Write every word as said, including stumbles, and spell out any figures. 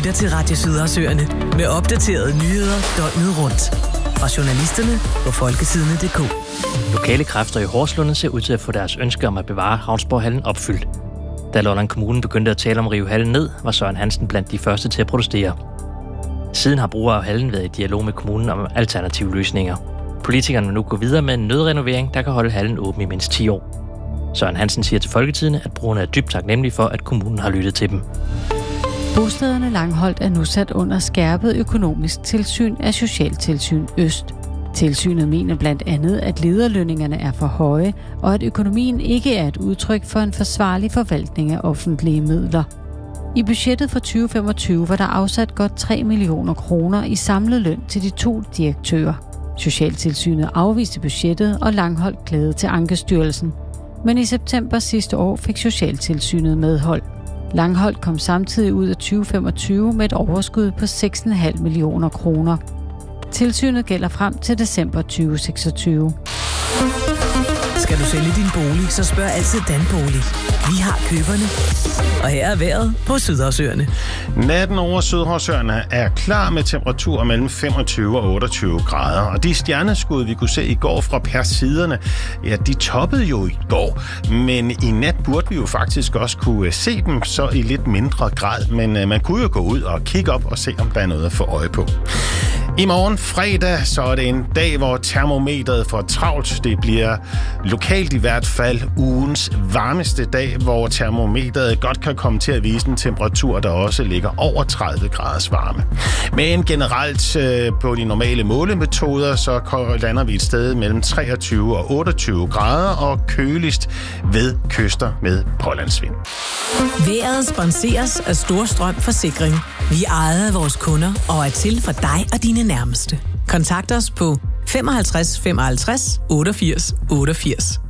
lytter til Radio Sydersøerne med opdaterede nyheder døgnet rundt. Fra journalisterne på folketidene punktum d k. Lokale kræfter i Horslunde ser ud til at få deres ønske om at bevare Ravnsborghallen opfyldt. Da Lolland Kommune begyndte at tale om at rive hallen ned, var Søren Hansen blandt de første til at protestere. Siden har brugere af hallen været i dialog med kommunen om alternative løsninger. Politikerne vil nu gå videre med en nødrenovering, der kan holde hallen åben i mindst ti år. Søren Hansen siger til Folketidene, at brugerne er dybt taknemmelige for, at kommunen har lyttet til dem. Bostederne Langholt er nu sat under skærpet økonomisk tilsyn af Socialtilsyn Øst. Tilsynet mener blandt andet, at lederlønningerne er for høje, og at økonomien ikke er et udtryk for en forsvarlig forvaltning af offentlige midler. I budgettet for tyve femogtyve var der afsat godt tre millioner kroner i samlet løn til de to direktører. Socialtilsynet afviste budgettet, og Langholt klagede til Ankestyrelsen. Men i september sidste år fik Socialtilsynet medhold. Langholt kom samtidig ud af tyve femogtyve med et overskud på seks komma fem millioner kroner. Tilsynet gælder frem til december tyve seksogtyve. Skal du sælge din bolig, så spørg altid Danbolig. Vi har køberne. Og her er vejret på Sydhavsøerne. Natten over Sydhavsøerne er klar med temperaturer mellem femogtyve og otteogtyve grader. Og de stjerneskud, vi kunne se i går fra Persiderne, ja, de toppede jo i går. Men i nat burde vi jo faktisk også kunne se dem så i lidt mindre grad. Men uh, man kunne jo gå ud og kigge op og se, om der er noget at få øje på. I morgen fredag, så er det en dag, hvor termometret får travlt. Det bliver lokalt i hvert fald ugens varmeste dag, hvor termometret godt kan komme til at vise en temperatur, der også ligger over tredive graders varme. Men generelt øh, på de normale målemetoder, så lander vi et sted mellem treogtyve og otteogtyve grader og køligst ved kyster med pålandsvind. Vejret sponseres af Storstrøm Forsikring. Vi er ejet af vores kunder og er til for dig og dine nærmeste. Kontakt os på femoghalvtreds femoghalvtreds otteogfirs otteogfirs.